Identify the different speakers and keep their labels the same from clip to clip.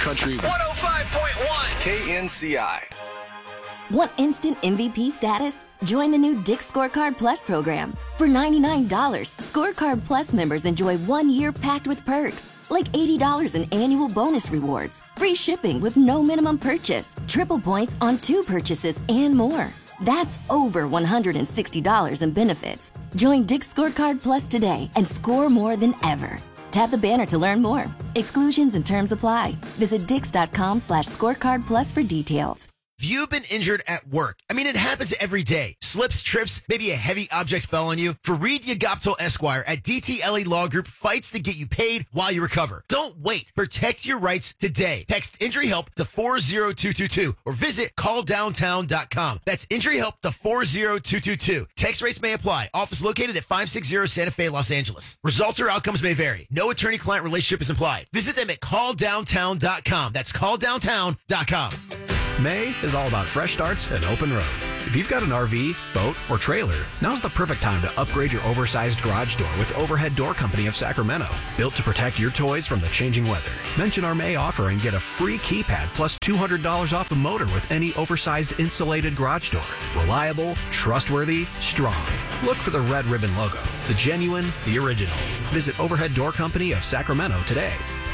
Speaker 1: Country 105.1 KNCI.
Speaker 2: Want instant MVP status? Join the new Dick's Scorecard Plus program. For $99, Scorecard Plus members enjoy 1 year packed with perks, like $80 in annual bonus rewards, free shipping with no minimum purchase, triple points on 2 purchases, and more. That's over $160 in benefits. Join Dick's Scorecard Plus today and score more than ever. Tap the banner to learn more. Exclusions and terms apply. Visit dix.com/scorecard plus for details.
Speaker 3: If you've been injured at work, it happens every day. Slips, trips, maybe a heavy object fell on you. Fareed Yagapto Esquire at DTLE Law Group fights to get you paid while you recover. Don't wait. Protect your rights today. Text Injury Help to 40222 or visit calldowntown.com. That's Injury Help to 40222. Text rates may apply. Office located at 560 Santa Fe, Los Angeles. Results or outcomes may vary. No attorney-client relationship is implied. Visit them at calldowntown.com. That's calldowntown.com.
Speaker 4: May is all about fresh starts and open roads. If you've got an RV, boat, or trailer, now's the perfect time to upgrade your oversized garage door with Overhead Door Company of Sacramento. Built to protect your toys from the changing weather. Mention our May offer and get a free keypad plus $200 off a motor with any oversized insulated garage door. Reliable, trustworthy, strong. Look for the red ribbon logo. The genuine, the original. Visit Overhead Door Company of Sacramento today.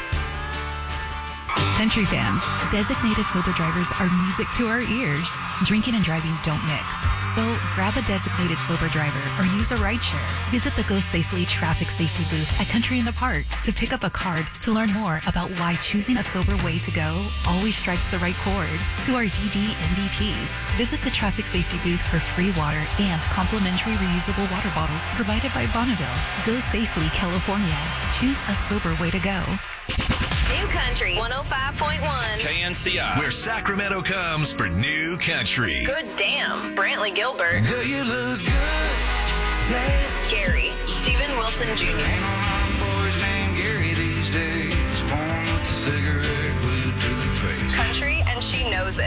Speaker 5: Country fans, designated sober drivers are music to our ears. Drinking and driving don't mix. So grab a designated sober driver or use a rideshare. Visit the Go Safely traffic safety booth at Country in the Park to pick up a card to learn more about why choosing a sober way to go always strikes the right chord. To our DD MVPs, visit the traffic safety booth for free water and complimentary reusable water bottles provided by Bonneville. Go Safely, California. Choose a sober way to go.
Speaker 6: New Country 105.1
Speaker 1: KNCI, where Sacramento comes for New Country.
Speaker 6: Good damn, Brantley Gilbert.
Speaker 1: Girl, you look good. Damn.
Speaker 6: Gary, Stephen Wilson Jr.